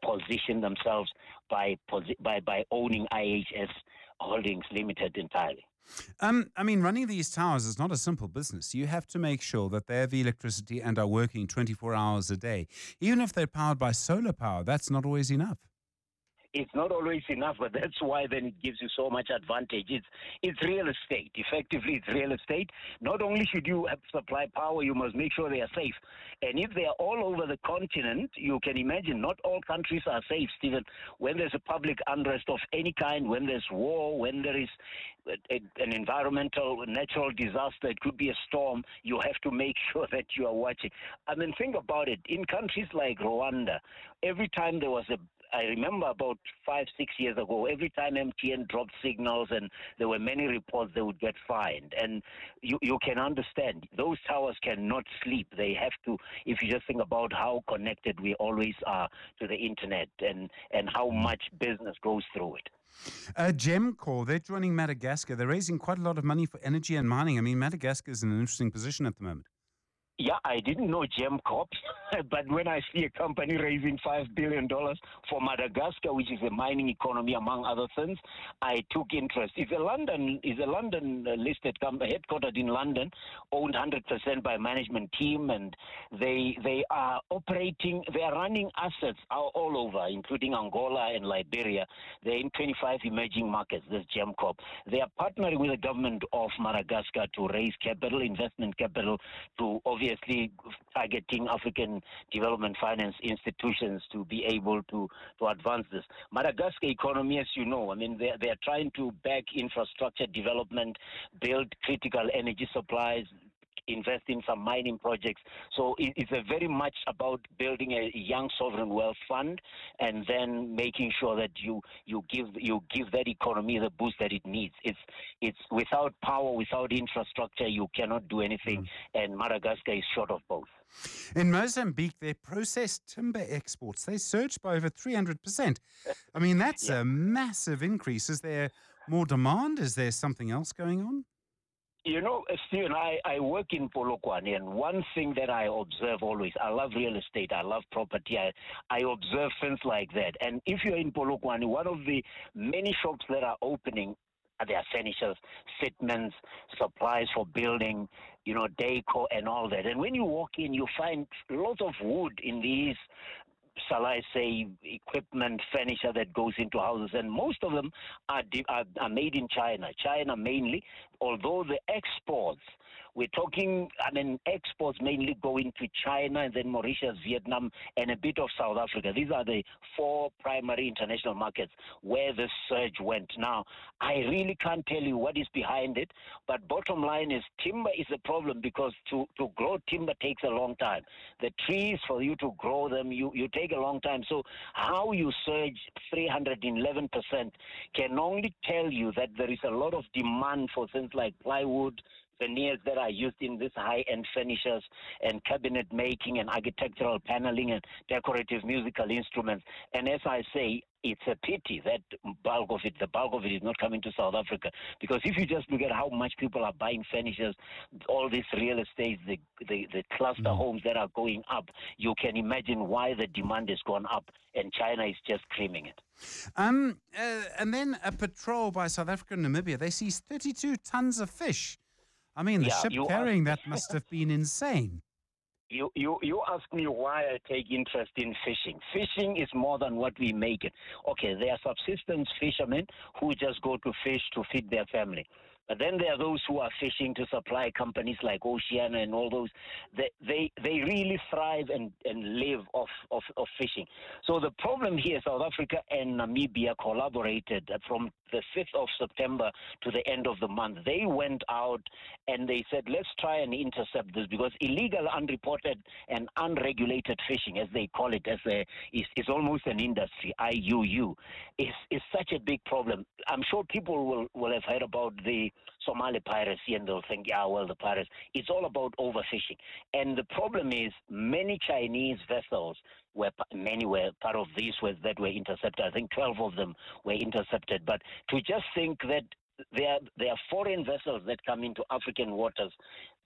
position themselves by posi- by by owning I H S Holdings Limited entirely. Um, I mean, running these towers is not a simple business. You have to make sure that they have electricity and are working twenty-four hours a day. Even if they're powered by solar power, that's not always enough. It's not always enough, but that's why then it gives you so much advantage. It's it's real estate. Effectively, it's real estate. Not only should you have supply power, you must make sure they are safe. And if they are all over the continent, you can imagine not all countries are safe, Stephen. When there's a public unrest of any kind, when there's war, when there is a, a, an environmental, natural disaster, it could be a storm, you have to make sure that you are watching. I mean, think about it. In countries like Rwanda, every time there was a I remember about five, six years ago, every time M T N dropped signals and there were many reports, they would get fined. And you, you can understand, those towers cannot sleep. They have to, if you just think about how connected we always are to the internet and, and how much business goes through it. Uh, GEMCO, they're joining Madagascar. They're raising quite a lot of money for energy and mining. I mean, Madagascar is in an interesting position at the moment. Yeah, I didn't know GEMCO, but when I see a company raising five billion dollars for Madagascar, which is a mining economy, among other things, I took interest. It's a London, is a London-listed company, headquartered in London, owned one hundred percent by management team, and they they are operating, they are running assets all, all over, including Angola and Liberia. They're in twenty-five emerging markets, this GEMCO. They are partnering with the government of Madagascar to raise capital, investment capital, to obviously targeting African development finance institutions to be able to, to advance this. Madagascar economy, as you know, I mean, they they are trying to back infrastructure development, build critical energy supplies, invest in some mining projects. So it, it's a very much about building a young sovereign wealth fund and then making sure that you you give you give that economy the boost that it needs. It's it's without power, without infrastructure, you cannot do anything, mm. and Madagascar is short of both. In Mozambique, their processed timber exports, they surged by over three hundred percent. I mean, that's yeah. a massive increase. Is there more demand? Is there something else going on? You know, Stephen, I, I work in Polokwane, and one thing that I observe always, I love real estate, I love property, I, I observe things like that. And if you're in Polokwane, one of the many shops that are opening, there are furnitures, fitments, supplies for building, you know, decor and all that. And when you walk in, you find lots of wood in these, shall I say, equipment, furniture that goes into houses, and most of them are, are, are made in China, China mainly, although the exports, we're talking, I mean, exports mainly go into China and then Mauritius, Vietnam, and a bit of South Africa. These are the four primary international markets where the surge went. Now, I really can't tell you what is behind it, but bottom line is timber is a problem because to, to grow timber takes a long time. The trees, for you to grow them, you, you take a long time. So how you surge three hundred eleven percent can only tell you that there is a lot of demand for things like plywood, veneers that are used in this high-end furnitures and cabinet making and architectural paneling and decorative musical instruments. And as I say, it's a pity that bulk of it, the bulk of it is not coming to South Africa. Because if you just look at how much people are buying furnitures, all these real estate, the, the, the cluster mm. homes that are going up, you can imagine why the demand has gone up, and China is just creaming it. Um, uh, and then a patrol by South Africa and Namibia, they seized thirty-two tons of fish. I mean, the yeah, ship carrying that must have been insane. You, you, you ask me why I take interest in fishing. Fishing is more than what we make it. Okay, there are subsistence fishermen who just go to fish to feed their family. But then there are those who are fishing to supply companies like Oceana and all those. They they, they really thrive and, and live off, off, off fishing. So the problem here, South Africa and Namibia collaborated from the fifth of September to the end of the month. They went out and they said, let's try and intercept this, because illegal, unreported, and unregulated fishing, as they call it, as a, is, is almost an industry, I U U, is, is such a big problem. I'm sure people will, will have heard about the Somali piracy, and they'll think, yeah, well, the pirates. It's all about overfishing. And the problem is many Chinese vessels, were many were part of these was that were intercepted. I think twelve of them were intercepted. But to just think that there, there are foreign vessels that come into African waters,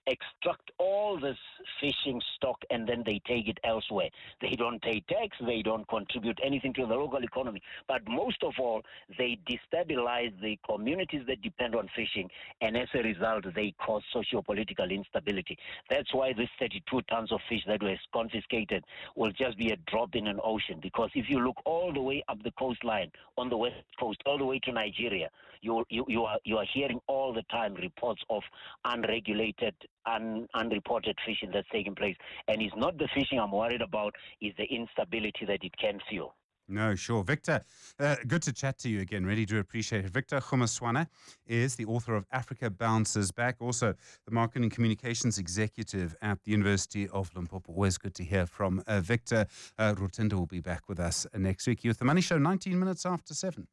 extract all this fishing stock and then they take it elsewhere. They don't pay tax, they don't contribute anything to the local economy. But most of all, they destabilize the communities that depend on fishing, and as a result, they cause socio-political instability. That's why this thirty-two tons of fish that were confiscated will just be a drop in an ocean, because if you look all the way up the coastline on the west coast, all the way to Nigeria, you, you, you, are, you are hearing all the time reports of unregulated, un, unreported fishing that's taking place. And it's not the fishing I'm worried about, it's the instability that it can fuel. No, sure. Victor, uh, good to chat to you again. Really do appreciate it. Victor Kgomoeswana is the author of Africa Bounces Back, also the Marketing Communications Executive at the University of Limpopo. Always good to hear from uh, Victor. Uh, Rotenda will be back with us uh, next week. You're with The Money Show, nineteen minutes after seven.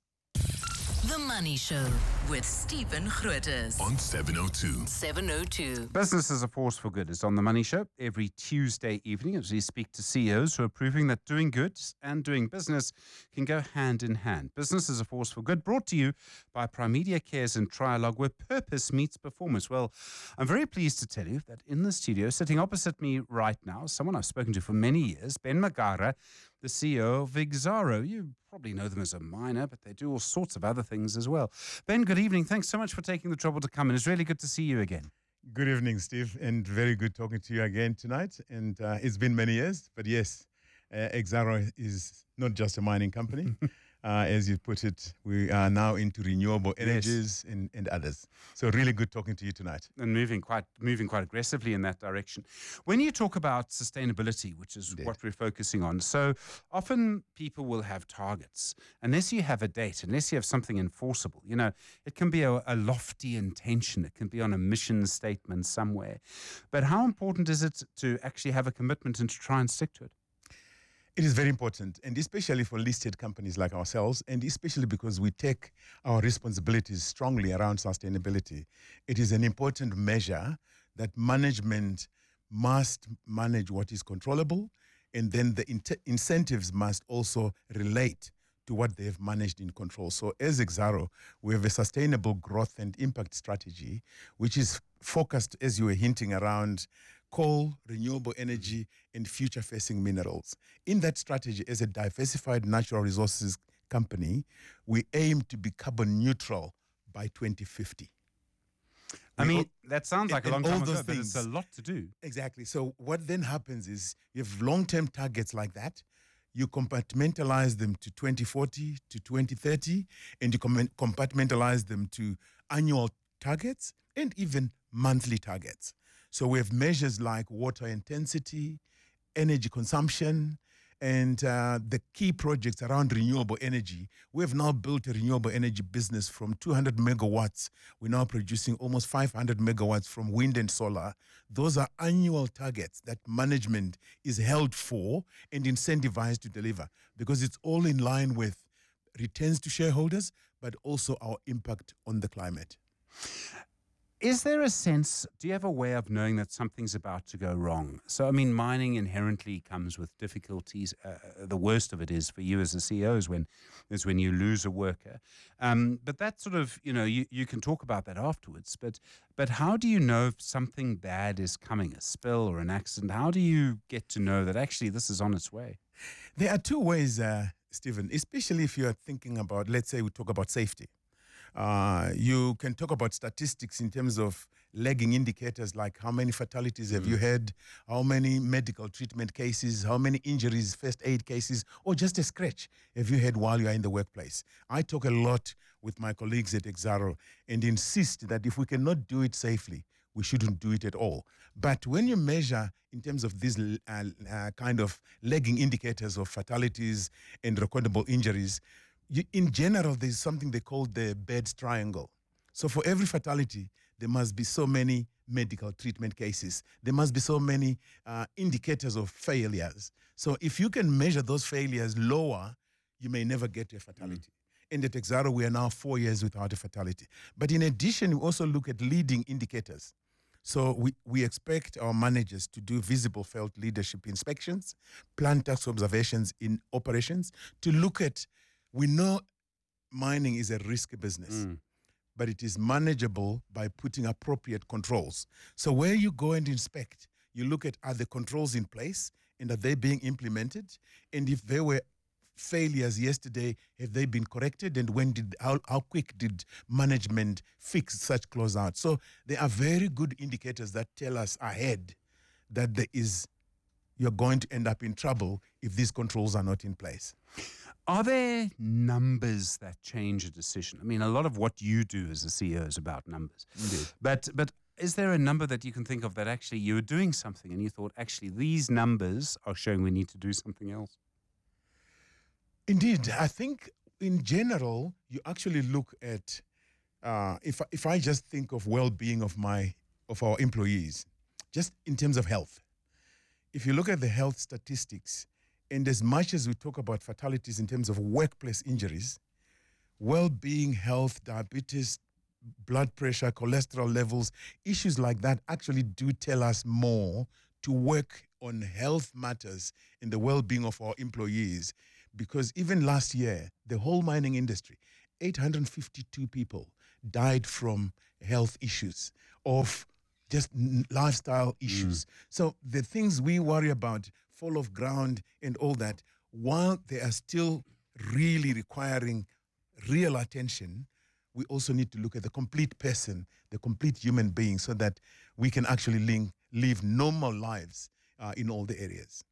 The Money Show with Stephen Grootes on seven oh two. seven oh two. Business is a Force for Good is on The Money Show every Tuesday evening as we speak to C E Os who are proving that doing good and doing business can go hand in hand. Business is a Force for Good, brought to you by Primedia Cares and Trialogue, where purpose meets performance. Well, I'm very pleased to tell you that in the studio, sitting opposite me right now, someone I've spoken to for many years, Ben Magara, the C E O of Exxaro. You probably know them as a miner, but they do all sorts of other things as well. Ben, good evening. Thanks so much for taking the trouble to come in. It's really good to see you again. Good evening, Steve, and very good talking to you again tonight. And uh, it's been many years, but yes, uh, Exxaro is not just a mining company. Uh, as you put it, we are now into renewable energies yes. and, and others. So really good talking to you tonight. And moving quite moving quite aggressively in that direction. When you talk about sustainability, which is Indeed. What we're focusing on, so often people will have targets. Unless you have a date, unless you have something enforceable, you know, it can be a, a lofty intention. It can be on a mission statement somewhere. But how important is it to actually have a commitment and to try and stick to it? It is very important, and especially for listed companies like ourselves, and especially because we take our responsibilities strongly around sustainability. It is an important measure that management must manage what is controllable, and then the in- incentives must also relate to what they've managed in control. So as Exxaro, we have a sustainable growth and impact strategy, which is focused, as you were hinting, around coal, renewable energy, and future-facing minerals. In that strategy, as a diversified natural resources company, we aim to be carbon neutral by twenty fifty. I mean, that sounds like a long time ago, but it's a lot to do. Exactly. So what then happens is you have long-term targets like that. You compartmentalize them to twenty forty, to twenty thirty, and you compartmentalize them to annual targets and even monthly targets. So we have measures like water intensity, energy consumption, and uh, the key projects around renewable energy. We have now built a renewable energy business from two hundred megawatts. We're now producing almost five hundred megawatts from wind and solar. Those are annual targets that management is held for and incentivized to deliver, because it's all in line with returns to shareholders, but also our impact on the climate. Is there a sense, do you have a way of knowing that something's about to go wrong? So, I mean, mining inherently comes with difficulties. Uh, the worst of it is for you as a C E O is when, is when you lose a worker. Um, but that sort of, you know, you, you can talk about that afterwards. But but how do you know if something bad is coming, a spill or an accident? How do you get to know that actually this is on its way? There are two ways, uh, Stephen, especially if you're thinking about, let's say we talk about safety. Uh, you can talk about statistics in terms of lagging indicators like how many fatalities have mm. you had, how many medical treatment cases, how many injuries, first aid cases, or just a scratch have you had while you are in the workplace. I talk a lot with my colleagues at Exxaro and insist that if we cannot do it safely, we shouldn't do it at all. But when you measure in terms of these uh, uh, kind of lagging indicators of fatalities and recordable injuries, You, in general, there's something they call the Baird's triangle. So for every fatality, there must be so many medical treatment cases. There must be so many uh, indicators of failures. So if you can measure those failures lower, you may never get to a fatality. Mm. And at Exxaro, we are now four years without a fatality. But in addition, we also look at leading indicators. So we, we expect our managers to do visible felt leadership inspections, plant task observations in operations, to look at. We know mining is a risky business, mm. but it is manageable by putting appropriate controls. So where you go and inspect, you look at, are the controls in place and are they being implemented? And if there were failures yesterday, have they been corrected? And when did, how, how quick did management fix such closeout? So there are very good indicators that tell us ahead that there is, you're going to end up in trouble if these controls are not in place. Are there numbers that change a decision? I mean, a lot of what you do as a C E O is about numbers. Indeed. But, but is there a number that you can think of that actually you were doing something and you thought, actually, these numbers are showing we need to do something else? Indeed. I think in general, you actually look at, uh, if, if I just think of well-being of my of our employees, just in terms of health. If you look at the health statistics, and as much as we talk about fatalities in terms of workplace injuries, well-being, health, diabetes, blood pressure, cholesterol levels, issues like that actually do tell us more to work on health matters and the well-being of our employees. Because even last year, the whole mining industry, eight hundred fifty-two people died from health issues, of just n- lifestyle issues. Mm. So the things we worry about, fall of ground and all that, while they are still really requiring real attention, we also need to look at the complete person, the complete human being, so that we can actually link, live normal lives uh, in all the areas.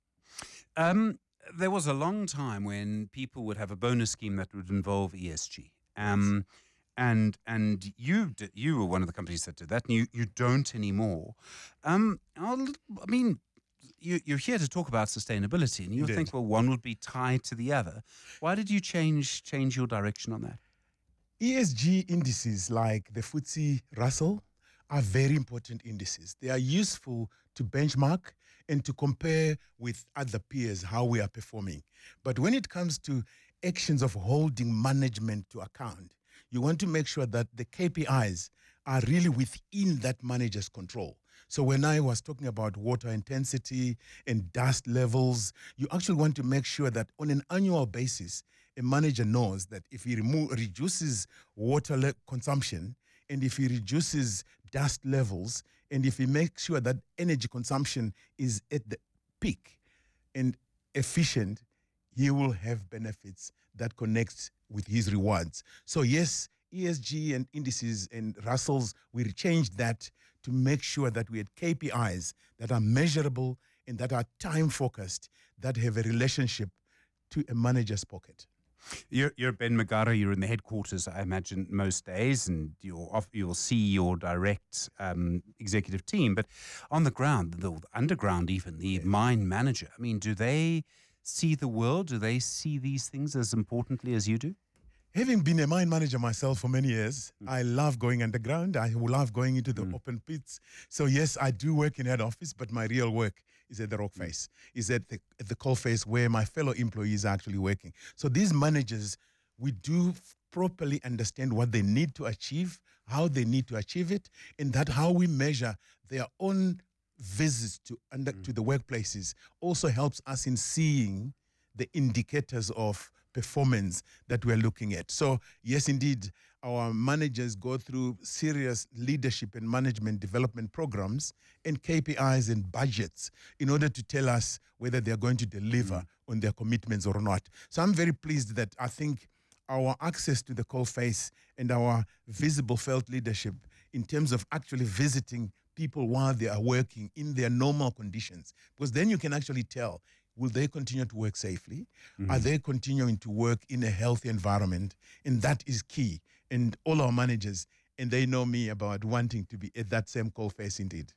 Um, there was a long time when people would have a bonus scheme that would involve E S G. Um, and and you did, you were one of the companies that did that, and you, you don't anymore. Um, I'll, I mean, you, you're here to talk about sustainability, and you Indeed. think, well, one would be tied to the other. Why did you change change your direction on that? E S G indices like the F T S E Russell are very important indices. They are useful to benchmark and to compare with other peers how we are performing. But when it comes to actions of holding management to account, you want to make sure that the K P Is are really within that manager's control. So when I was talking about water intensity and dust levels, you actually want to make sure that on an annual basis, a manager knows that if he remo- reduces water le- consumption, and if he reduces dust levels, and if he makes sure that energy consumption is at the peak and efficient, he will have benefits that connect with his rewards. So yes, E S G and indices and Russells, we changed that to make sure that we had K P Is that are measurable and that are time-focused, that have a relationship to a manager's pocket. You're, you're Ben Magara, you're in the headquarters, I imagine, most days, and you'll, off, you'll see your direct um, executive team. But on the ground, the underground even, the yes. mine manager, I mean, do they see the world? Do they see these things as importantly as you do? Having been a mine manager myself for many years, mm. I love going underground. I love going into the mm. open pits. So yes, I do work in head office, but my real work is at the rock face, is at the, at the coal face where my fellow employees are actually working. So these managers, we do f- properly understand what they need to achieve, how they need to achieve it, and that how we measure their own visits to under, mm. to the workplaces also helps us in seeing the indicators of performance that we're looking at. So yes, indeed, our managers go through serious leadership and management development programs and K P Is and budgets in order to tell us whether they're going to deliver mm. on their commitments or not. So I'm very pleased that I think our access to the coalface and our visible felt leadership in terms of actually visiting people while they are working in their normal conditions, because then you can actually tell, will they continue to work safely? Mm-hmm. Are they continuing to work in a healthy environment? And that is key. And all our managers, and they know me about wanting to be at that same coalface indeed.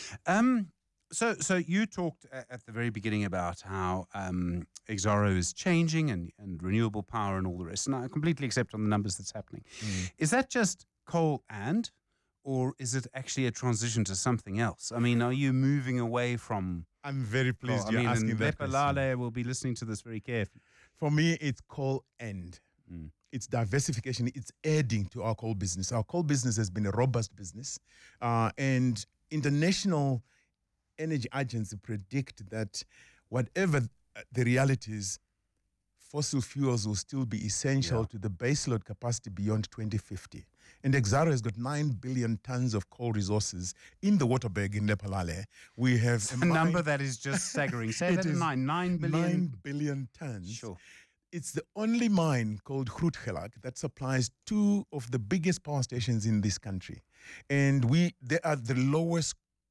Um, so so you talked at the very beginning about how um, Exxaro is changing and, and renewable power and all the rest. And I completely accept on the numbers that's happening. Mm. Is that just coal and, or is it actually a transition to something else? I mean, are you moving away from... I'm very pleased well, you're I mean, asking that question. Lephalale will be listening to this very carefully. For me, it's coal and. Mm. It's diversification. It's adding to our coal business. Our coal business has been a robust business. Uh, and international energy agencies predict that whatever the reality is, fossil fuels will still be essential yeah. to the baseload capacity beyond twenty fifty. And Exxaro has got nine billion tons of coal resources in the Waterberg in Lephalale. We have a, a number that is just staggering. Say that in nine, nine billion. Nine billion tons. Sure. It's the only mine called Grootegeluk that supplies two of the biggest power stations in this country. And we they are the lowest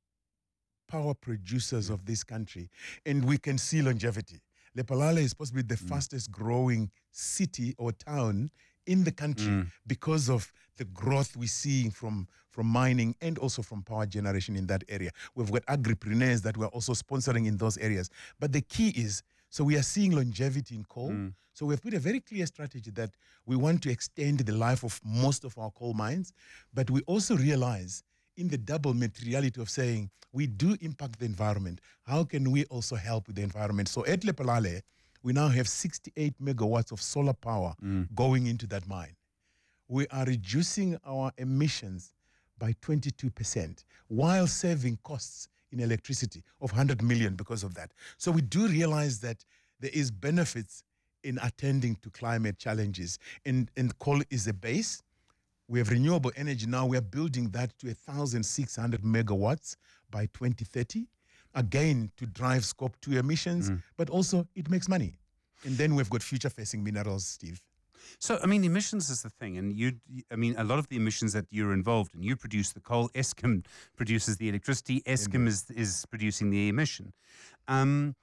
power producers of this country. And we can see longevity. Lephalale is possibly the mm. fastest growing city or town in the country mm. because of the growth we see from, from mining and also from power generation in that area. We've got agripreneurs that we're also sponsoring in those areas. But the key is, so we are seeing longevity in coal. Mm. So we've put a very clear strategy that we want to extend the life of most of our coal mines, but we also realize in the double materiality of saying we do impact the environment, how can we also help with the environment? So at Lephalale, we now have sixty-eight megawatts of solar power mm. going into that mine. We are reducing our emissions by twenty-two percent while saving costs in electricity of one hundred million because of that. So we do realize that there is benefits in attending to climate challenges. And, and coal is a base. We have renewable energy now. We are building that to one thousand six hundred megawatts by twenty thirty. Again, to drive scope two emissions, mm. but also it makes money. And then we've got future-facing minerals, Steve. So, I mean, emissions is the thing. And you, I mean, a lot of the emissions that you're involved in, you produce the coal, Eskom produces the electricity, Eskom is, is producing the emission. Um,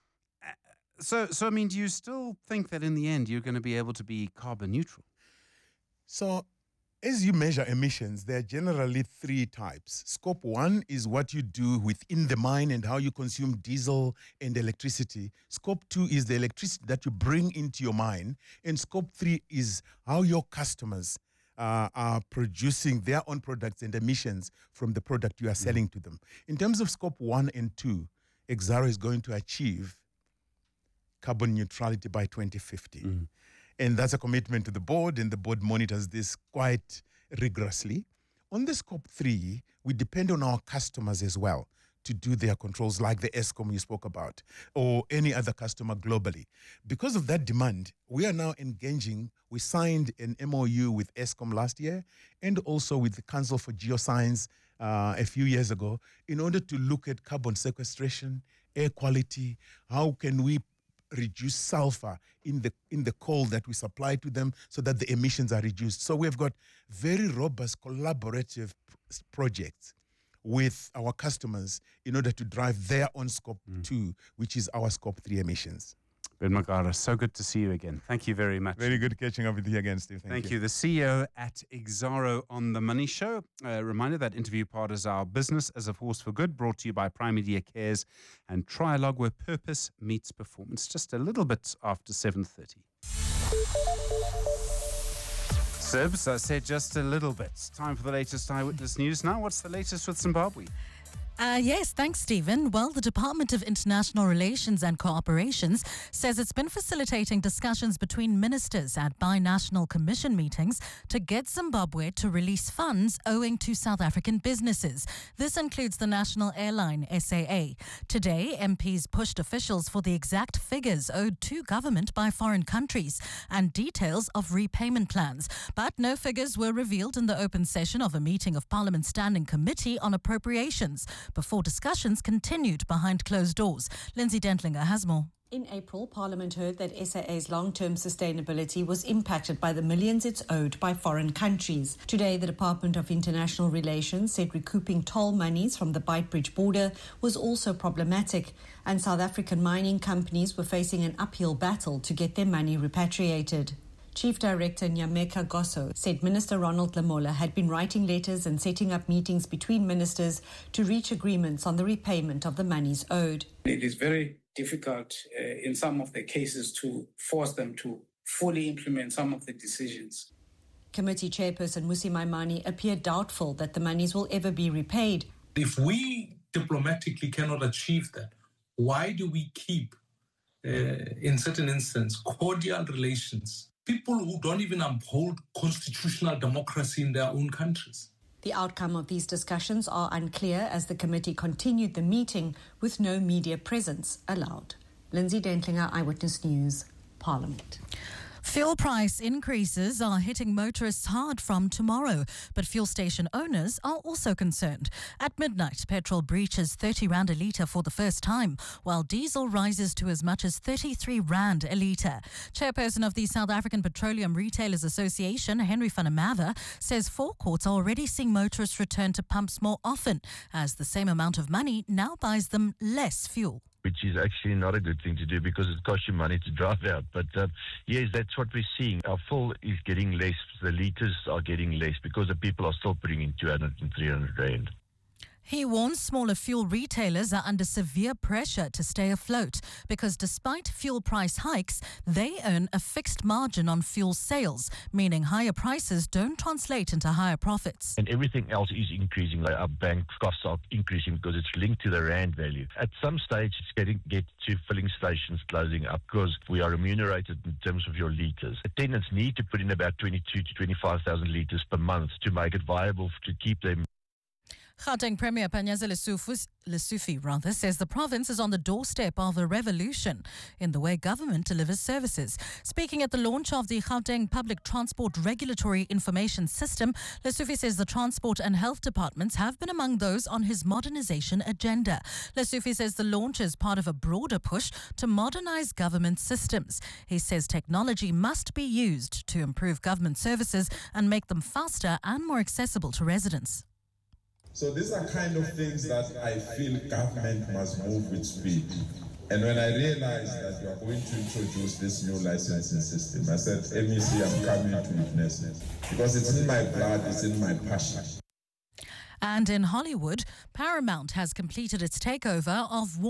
so, so, I mean, do you still think that in the end you're going to be able to be carbon neutral? So, as you measure emissions, there are generally three types. Scope one is what you do within the mine and how you consume diesel and electricity. Scope two is the electricity that you bring into your mine. And scope three is how your customers uh, are producing their own products and emissions from the product you are selling mm-hmm. to them. In terms of scope one and two, Exxaro is going to achieve carbon neutrality by twenty fifty. Mm-hmm. And that's a commitment to the board, and the board monitors this quite rigorously. On the scope three, we depend on our customers as well to do their controls, like the Eskom you spoke about, or any other customer globally. Because of that demand, we are now engaging. We signed an M O U with Eskom last year, and also with the Council for Geoscience uh, a few years ago, in order to look at carbon sequestration, air quality, how can we reduce sulfur in the in the coal that we supply to them so that the emissions are reduced. So we've got very robust collaborative pr- projects with our customers in order to drive their own scope mm. two, which is our scope three emissions. Ben Magara, so good to see you again. Thank you very much. Very good catching up with you again, Steve. Thank, Thank you. you. The C E O at Exxaro on The Money Show. A reminder that interview part is our business as a force for good, brought to you by Prime Media Cares and Trialog, where purpose meets performance. Just a little bit after seven thirty. Sibs, I said just a little bit. Time for the latest Eyewitness News. Now, what's the latest with Zimbabwe? Uh, yes, thanks, Stephen. Well, the Department of International Relations and Cooperations says it's been facilitating discussions between ministers at binational commission meetings to get Zimbabwe to release funds owing to South African businesses. This includes the national airline S A A. Today, M Ps pushed officials for the exact figures owed to government by foreign countries and details of repayment plans. But no figures were revealed in the open session of a meeting of Parliament's Standing Committee on Appropriations, before discussions continued behind closed doors. Lindsay Dentlinger has more. In April, Parliament heard that S A A's long-term sustainability was impacted by the millions it's owed by foreign countries. Today, the Department of International Relations said recouping toll monies from the Beitbridge border was also problematic, and South African mining companies were facing an uphill battle to get their money repatriated. Chief Director Nyameka Gosso said Minister Ronald Lamola had been writing letters and setting up meetings between ministers to reach agreements on the repayment of the monies owed. It is very difficult uh, in some of the cases to force them to fully implement some of the decisions. Committee Chairperson Musi Maimane appeared doubtful that the monies will ever be repaid. If we diplomatically cannot achieve that, why do we keep, uh, in certain instances, cordial relations? People who don't even uphold constitutional democracy in their own countries. The outcome of these discussions are unclear as the committee continued the meeting with no media presence allowed. Lindsay Dentlinger, Eyewitness News, Parliament. Fuel price increases are hitting motorists hard from tomorrow, but fuel station owners are also concerned. At midnight, petrol breaches thirty rand a litre for the first time, while diesel rises to as much as thirty-three rand a litre. Chairperson of the South African Petroleum Retailers Association, Henry van der Merwe, says forecourts are already seeing motorists return to pumps more often, as the same amount of money now buys them less fuel. Which is actually not a good thing to do because it costs you money to drive out. But uh, yes, that's what we're seeing. Our full is getting less. The litres are getting less because the people are still putting in two hundred and three hundred rand. He warns smaller fuel retailers are under severe pressure to stay afloat because despite fuel price hikes, they earn a fixed margin on fuel sales, meaning higher prices don't translate into higher profits. And everything else is increasing. Like our bank costs are increasing because it's linked to the rand value. At some stage, it's getting get to filling stations closing up because we are remunerated in terms of your litres. Tenants need to put in about twenty-two to twenty-five thousand litres per month to make it viable to keep them. Gauteng Premier Panyaza Lesufi rather says the province is on the doorstep of a revolution in the way government delivers services. Speaking at the launch of the Gauteng Public Transport Regulatory Information System, Lesufi says the transport and health departments have been among those on his modernization agenda. Lesufi says the launch is part of a broader push to modernize government systems. He says technology must be used to improve government services and make them faster and more accessible to residents. So these are kind of things that I feel government must move with speed. And when I realized that we are going to introduce this new licensing system, I said, M E C, I'm coming to witness it. Because it's in my blood, it's in my passion. And in Hollywood, Paramount has completed its takeover of